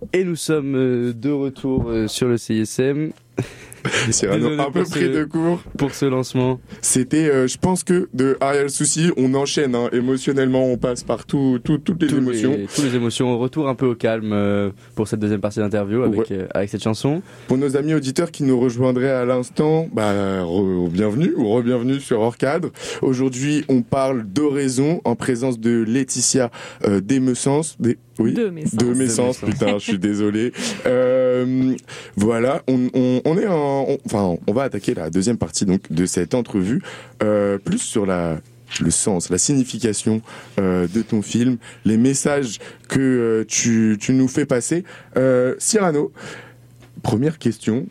Et nous sommes de retour sur le CISM. Cyrano, un peu pris de court pour ce lancement. C'était, je pense que de Ariel Souci, on enchaîne émotionnellement, on passe par toutes les émotions. Toutes les émotions, retour un peu au calme pour cette deuxième partie d'interview avec cette chanson. Pour nos amis auditeurs qui nous rejoindraient à l'instant, bienvenue ou re-bienvenue sur Hors Cadre. Aujourd'hui, on parle d'oraison en présence de Laetitia Demessens. De Messens, putain, je suis désolé. Voilà, on va attaquer la deuxième partie donc de cette entrevue, plus sur le sens, la signification de ton film, les messages que tu nous fais passer. Cyrano, première question,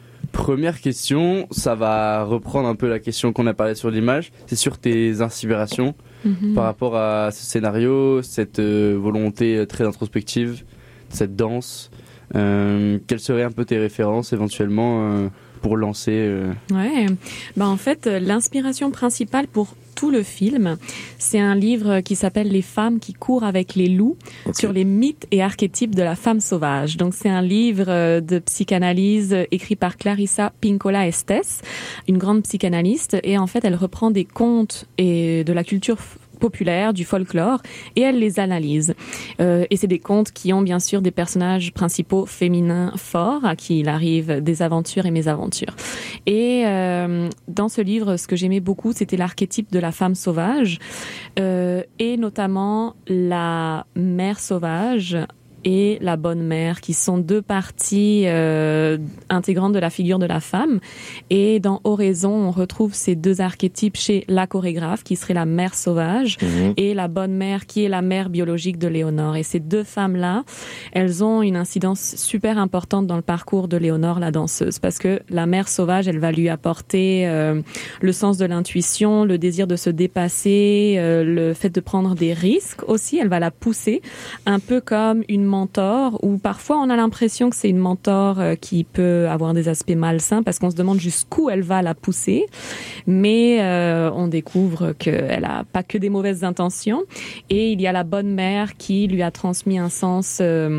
ça va reprendre un peu la question qu'on a parlé sur l'image. C'est sur tes inspirations par rapport à ce scénario, cette volonté très introspective, cette danse. Quelles seraient un peu tes références éventuellement pour lancer En fait, l'inspiration principale pour tout le film, c'est un livre qui s'appelle Les femmes qui courent avec les loups, sur les mythes et archétypes de la femme sauvage. Donc c'est un livre de psychanalyse écrit par Clarissa Pinkola Estes, une grande psychanalyste, et en fait elle reprend des contes et de la culture populaire, du folklore, et elle les analyse. Et c'est des contes qui ont bien sûr des personnages principaux féminins forts, à qui il arrive des aventures et mésaventures. Et dans ce livre, ce que j'aimais beaucoup, c'était l'archétype de la femme sauvage, et notamment la mère sauvage et la bonne mère, qui sont deux parties intégrantes de la figure de la femme. Et dans Oraison, on retrouve ces deux archétypes chez la chorégraphe, qui serait la mère sauvage, et la bonne mère, qui est la mère biologique de Léonore. Et ces deux femmes-là, elles ont une incidence super importante dans le parcours de Léonore, la danseuse, parce que la mère sauvage, elle va lui apporter le sens de l'intuition, le désir de se dépasser, le fait de prendre des risques aussi. Elle va la pousser, un peu comme une mentor, ou parfois on a l'impression que c'est une mentor qui peut avoir des aspects malsains parce qu'on se demande jusqu'où elle va la pousser, mais on découvre qu'elle a pas que des mauvaises intentions. Et il y a la bonne mère qui lui a transmis un sens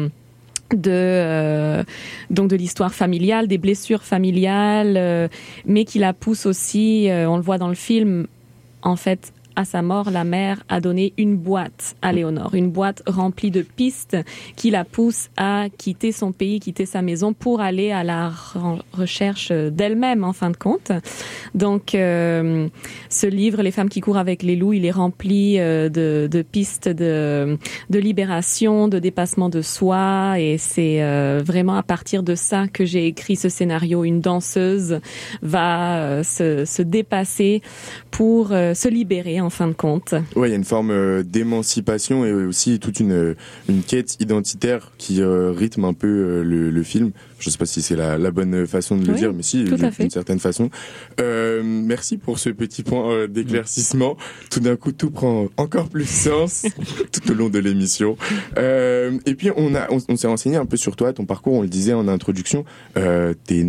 de l'histoire familiale, des blessures familiales, mais qui la pousse aussi, on le voit dans le film, en fait, à sa mort, la mère a donné une boîte à Léonore, une boîte remplie de pistes qui la pousse à quitter son pays, quitter sa maison pour aller à la recherche d'elle-même, en fin de compte. Donc, ce livre, Les femmes qui courent avec les loups, il est rempli de pistes de libération, de dépassement de soi, et c'est vraiment à partir de ça que j'ai écrit ce scénario. Une danseuse va se dépasser pour se libérer, en fin de compte. Ouais, il y a une forme d'émancipation et aussi toute une quête identitaire qui rythme un peu le film. Je sais pas si c'est la bonne façon de le dire, mais si, d'une certaine façon. Merci pour ce petit point d'éclaircissement. Tout d'un coup, tout prend encore plus sens tout au long de l'émission. Et puis, on s'est renseigné un peu sur toi, ton parcours, on le disait en introduction. T'es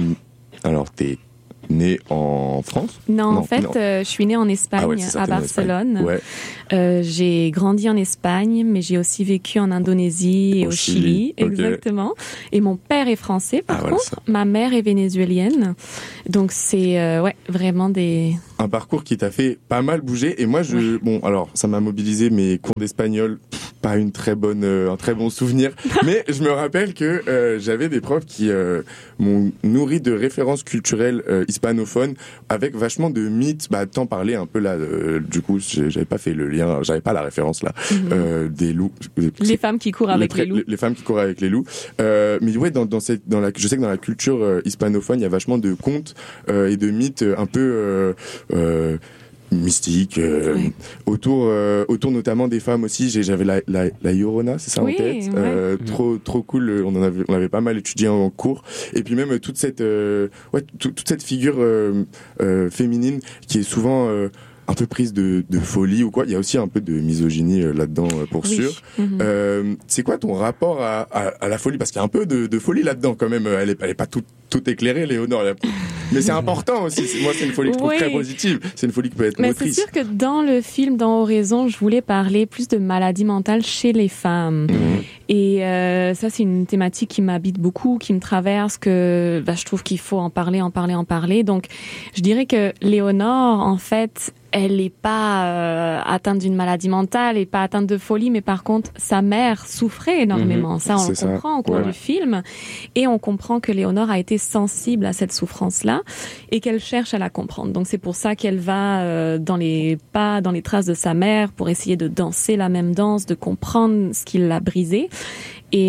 né en France ? Non, en fait, je suis née en Espagne, à Barcelone. Ouais. J'ai grandi en Espagne, mais j'ai aussi vécu en Indonésie et au Chili. Exactement. Et mon père est français, par contre. Ma mère est vénézuélienne. Donc, c'est vraiment un parcours qui t'a fait pas mal bouger. Et moi, ça m'a mobilisé mes cours d'espagnol. Pas un très bon souvenir. Mais je me rappelle que j'avais des profs qui m'ont nourri de références culturelles hispanophones avec vachement de mythes. T'en parlais un peu là. Du coup, j'avais pas fait le lien, j'avais pas la référence là. Des loups. Les femmes qui courent avec les loups. Les femmes qui courent avec les loups. Mais ouais, je sais que dans la culture hispanophone, il y a vachement de contes et de mythes un peu mystique, autour notamment des femmes aussi. J'avais la Llorona, c'est ça en tête. Trop cool. On avait pas mal étudié en cours. Et puis même toute cette figure féminine qui est souvent un peu prise de folie ou quoi. Il y a aussi un peu de misogynie là-dedans pour sûr. C'est quoi ton rapport à la folie? Parce qu'il y a un peu de folie là-dedans quand même. Elle est pas tout éclairée, Léonore. Mais c'est important aussi. Moi, c'est une folie que je trouve très positive. C'est une folie qui peut être motrice. Mais c'est sûr que dans le film, dans Oraison, je voulais parler plus de maladie mentale chez les femmes. Et ça, c'est une thématique qui m'habite beaucoup, qui me traverse, que je trouve qu'il faut en parler. Donc, je dirais que Léonore, en fait, elle n'est pas atteinte d'une maladie mentale, elle n'est pas atteinte de folie, mais par contre, sa mère souffrait énormément. Ça, on le comprend au cours du film. Et on comprend que Léonore a été sensible à cette souffrance-là et qu'elle cherche à la comprendre. Donc, c'est pour ça qu'elle va dans les traces de sa mère pour essayer de danser la même danse, de comprendre ce qui l'a brisée. Et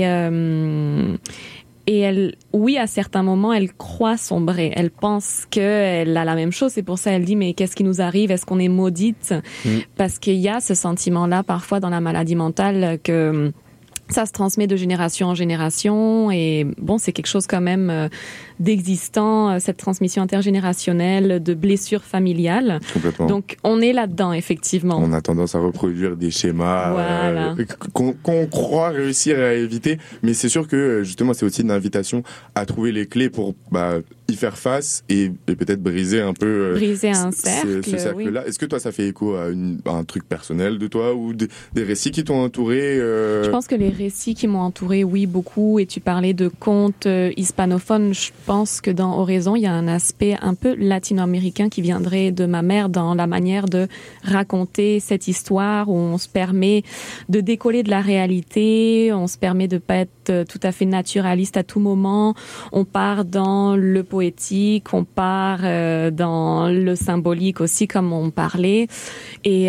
elle, oui, à certains moments, elle croit sombrer. Elle pense qu'elle a la même chose. C'est pour ça qu'elle dit, mais qu'est-ce qui nous arrive? Est-ce qu'on est maudite? Parce qu'il y a ce sentiment-là, parfois, dans la maladie mentale, que ça se transmet de génération en génération. Et bon, c'est quelque chose quand même d'existant, cette transmission intergénérationnelle de blessures familiales. Complètement. Donc, on est là-dedans, effectivement. On a tendance à reproduire des schémas qu'on croit réussir à éviter. Mais c'est sûr que, justement, c'est aussi une invitation à trouver les clés pour y faire face et peut-être briser un peu briser un cercle, ce cercle-là. Oui. Est-ce que toi, ça fait écho à un truc personnel de toi ou des récits qui t'ont entouré Je pense que les récits qui m'ont entouré, oui, beaucoup. Et tu parlais de contes hispanophones. Je pense que dans Oraison, il y a un aspect un peu latino-américain qui viendrait de ma mère dans la manière de raconter cette histoire où on se permet de décoller de la réalité, on se permet de pas être tout à fait naturaliste à tout moment, on part dans le poétique, on part dans le symbolique aussi, comme on parlait. Et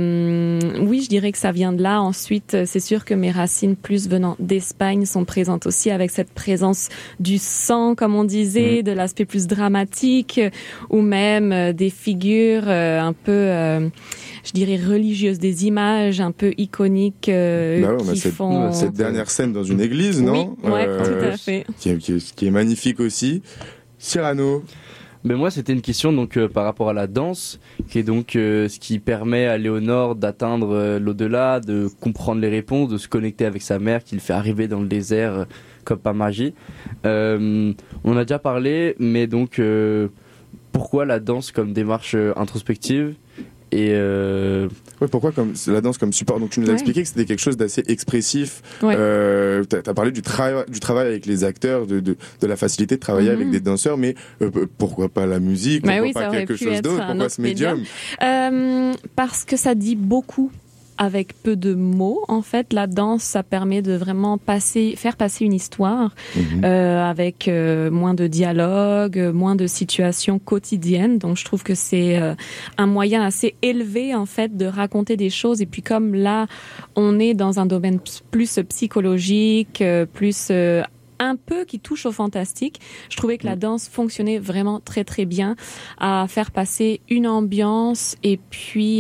oui, je dirais que ça vient de là. Ensuite, c'est sûr que mes racines, plus venant d'Espagne, sont présentes aussi avec cette présence du sang, comme on disait, de l'aspect plus dramatique, ou même des figures un peu, je dirais, religieuses, des images un peu iconiques qui font... Cette dernière scène dans une église, non? Oui, tout à fait. Qui est magnifique aussi. Cyrano. Mais moi, c'était une question donc par rapport à la danse, qui est donc ce qui permet à Léonore d'atteindre l'au-delà, de comprendre les réponses, de se connecter avec sa mère, qui le fait arriver dans le désert comme par magie. On a déjà parlé, mais donc pourquoi la danse comme démarche introspective et pourquoi comme la danse comme support? Donc tu nous as expliqué que c'était quelque chose d'assez expressif. T'as parlé du travail avec les acteurs, de la facilité de travailler avec des danseurs, mais pourquoi pas la musique? Pourquoi pas quelque chose d'autre? Pourquoi ce médium? Parce que ça dit beaucoup. Avec peu de mots, en fait, la danse, ça permet de vraiment faire passer une histoire avec moins de dialogue, moins de situations quotidiennes. Donc, je trouve que c'est un moyen assez élevé, en fait, de raconter des choses. Et puis, comme là, on est dans un domaine plus psychologique, plus un peu qui touche au fantastique, je trouvais que la danse fonctionnait vraiment très très bien à faire passer une ambiance et puis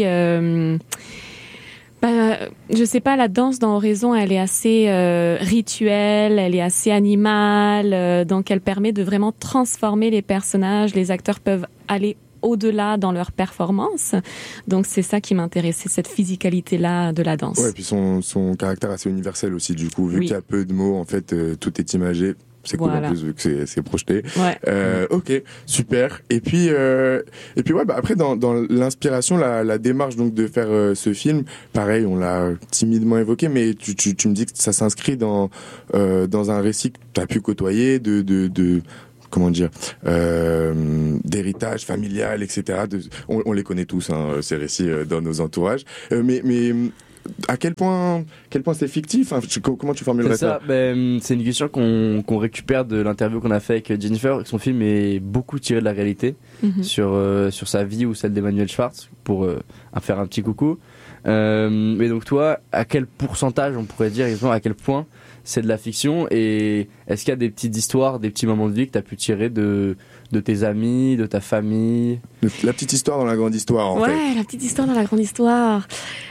je sais pas, la danse dans Oraison, elle est assez rituelle, elle est assez animale, donc elle permet de vraiment transformer les personnages. Les acteurs peuvent aller au-delà dans leur performance. Donc c'est ça qui m'intéressait, cette physicalité-là de la danse. Ouais, et puis son caractère assez universel aussi, du coup, vu qu'il y a peu de mots, en fait, tout est imagé. C'est cool en plus vu que c'est projeté. Ok, super. Et puis après dans l'inspiration, la démarche donc de faire ce film, pareil, on l'a timidement évoqué, mais tu me dis que ça s'inscrit dans un récit que tu as pu côtoyer de comment dire, d'héritage familial, etc. On les connaît tous, hein, ces récits dans nos entourages. Mais à quel point c'est fictif, hein, comment tu formulerais ça? C'est une question qu'on récupère de l'interview qu'on a fait avec Jennifer. Son film est beaucoup tiré de la réalité sur sa vie ou celle d'Emmanuel Schwartz, pour faire un petit coucou. Mais donc toi, à quel pourcentage on pourrait dire exactement, à quel point c'est de la fiction, et est-ce qu'il y a des petites histoires, des petits moments de vie que tu as pu tirer de tes amis, de ta famille? La petite histoire dans la grande histoire, en fait. Ouais, la petite histoire dans la grande histoire.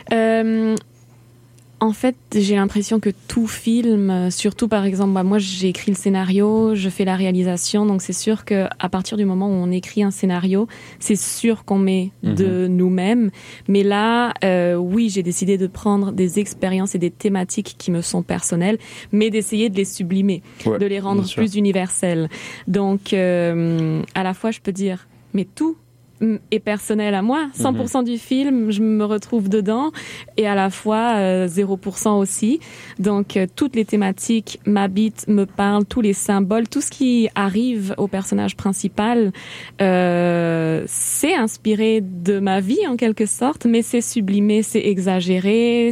En fait, j'ai l'impression que tout film, surtout par exemple, moi j'ai écrit le scénario, je fais la réalisation, donc c'est sûr que à partir du moment où on écrit un scénario, c'est sûr qu'on met de nous-mêmes. Mais là, oui, j'ai décidé de prendre des expériences et des thématiques qui me sont personnelles, mais d'essayer de les sublimer, de les rendre plus universelles. Donc, à la fois, je peux dire, mais tout est personnel à moi. 100% du film, je me retrouve dedans et à la fois 0% aussi. Donc toutes les thématiques m'habitent, me parlent, tous les symboles, tout ce qui arrive au personnage principal, c'est inspiré de ma vie en quelque sorte, mais c'est sublimé, c'est exagéré,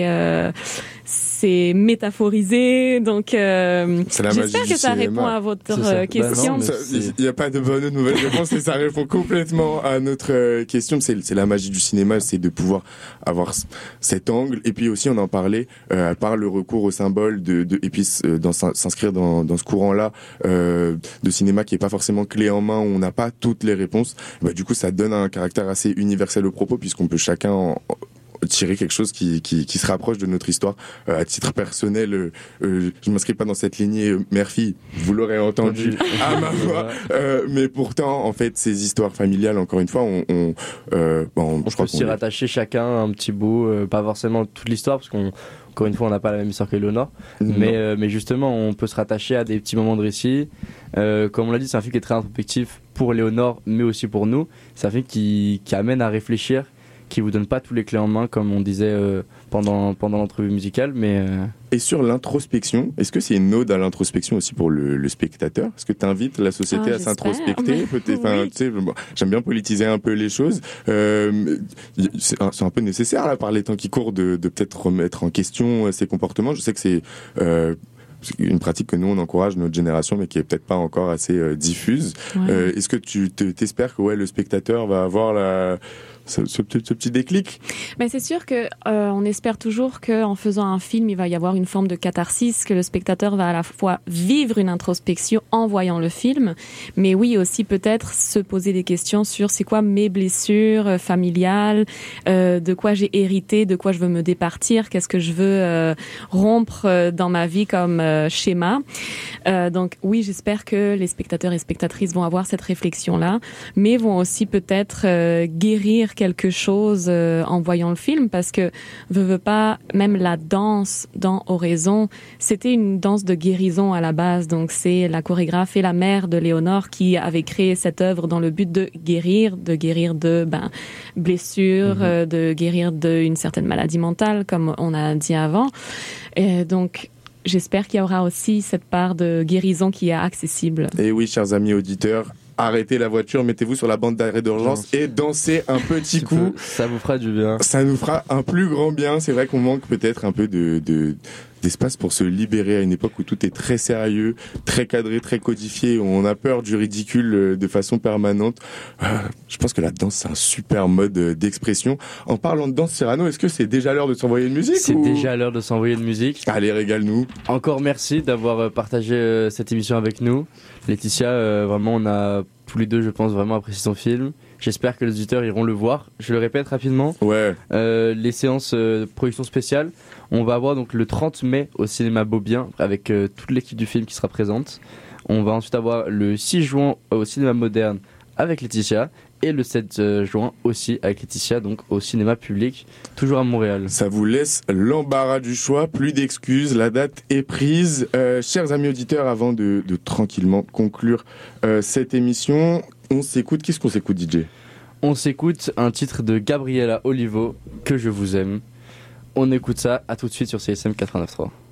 c'est métaphorisé, donc j'espère que ça répond à votre question. Il n'y a pas de bonne ou de mauvaise réponse, et ça répond complètement à notre question. C'est la magie du cinéma, c'est de pouvoir avoir cet angle. Et puis aussi, on en parlait, par le recours au symbole et puis s'inscrire dans ce courant-là de cinéma qui est pas forcément clé en main, où on n'a pas toutes les réponses. Du coup, ça donne un caractère assez universel au propos, puisqu'on peut chacun tirer quelque chose qui se rapproche de notre histoire. À titre personnel, je m'inscris pas dans cette lignée mère-fille, vous l'aurez entendu à ma voix, mais pourtant en fait ces histoires familiales, encore une fois, on peut s'y rattacher chacun un petit bout, pas forcément toute l'histoire, parce encore une fois, on n'a pas la même histoire qu'Éléonore, mais justement, on peut se rattacher à des petits moments de récit. Comme on l'a dit, c'est un film qui est très introspectif pour Éléonore, mais aussi pour nous. C'est un film qui amène à réfléchir, qui vous donne pas tous les clés en main, comme on disait pendant l'entrevue musicale, mais... Et sur l'introspection, est-ce que c'est une ode à l'introspection aussi pour le spectateur ? Est-ce que tu invites la société à s'introspecter ? Peut-être, oui. Tu sais, j'aime bien politiser un peu les choses. C'est un peu nécessaire là, par les temps qui courent, de peut-être remettre en question ces comportements. Je sais que c'est une pratique que nous on encourage notre génération, mais qui est peut-être pas encore assez diffuse. Ouais. Est-ce que tu t'espères que le spectateur va avoir ce petit déclic? Mais c'est sûr que on espère toujours qu'en faisant un film, il va y avoir une forme de catharsis, que le spectateur va à la fois vivre une introspection en voyant le film, mais oui aussi peut-être se poser des questions sur c'est quoi mes blessures familiales, de quoi j'ai hérité, de quoi je veux me départir, qu'est-ce que je veux rompre dans ma vie comme schéma. Donc oui, j'espère que les spectateurs et spectatrices vont avoir cette réflexion-là, mais vont aussi peut-être guérir quelque chose en voyant le film, parce que veux pas, même la danse dans Oraison, c'était une danse de guérison à la base. Donc c'est la chorégraphe et la mère de Léonore qui avait créé cette œuvre dans le but de guérir de blessures, de guérir d'une certaine maladie mentale, comme on a dit avant. Et donc j'espère qu'il y aura aussi cette part de guérison qui est accessible. Et oui, chers amis auditeurs, arrêtez la voiture, mettez-vous sur la bande d'arrêt d'urgence et dansez un petit coup. Ça vous fera du bien. Ça nous fera un plus grand bien. C'est vrai qu'on manque peut-être un peu d'espace pour se libérer à une époque où tout est très sérieux, très cadré, très codifié, où on a peur du ridicule de façon permanente. Je pense que la danse, c'est un super mode d'expression. En parlant de danse, Cyrano, est-ce que c'est déjà l'heure de s'envoyer une musique? C'est déjà l'heure de s'envoyer une musique. Allez, régale-nous. Encore merci d'avoir partagé cette émission avec nous. Laetitia, vraiment, on a tous les deux, je pense, vraiment apprécié son film. J'espère que les auditeurs iront le voir. Je le répète rapidement. Ouais. Les séances de production spéciale, on va avoir donc le 30 mai au cinéma Beaubien avec toute l'équipe du film qui sera présente. On va ensuite avoir le 6 juin au cinéma Moderne avec Laetitia, et le 7 juin aussi avec Laetitia, donc au cinéma public, toujours à Montréal. Ça vous laisse l'embarras du choix, plus d'excuses, la date est prise. Chers amis auditeurs, avant de tranquillement conclure cette émission, on s'écoute. Qu'est-ce qu'on s'écoute, DJ? On s'écoute un titre de Gabriela Olivo, Que je vous aime. On écoute ça, à tout de suite sur CSM 89.3.